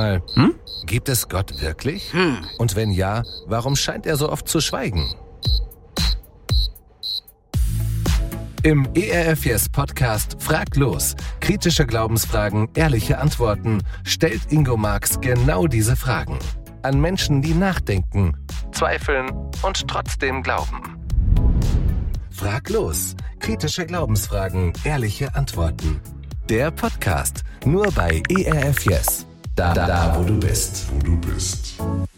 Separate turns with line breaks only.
Hm? Gibt es Gott wirklich? Und wenn ja, warum scheint er so oft zu schweigen? Im ERF Yes Podcast Frag los. Kritische Glaubensfragen, ehrliche Antworten stellt Ingo Marx genau diese Fragen. An Menschen, die nachdenken, zweifeln und trotzdem glauben. Frag los. Kritische Glaubensfragen, ehrliche Antworten. Der Podcast nur bei ERF Yes. Da, wo du bist.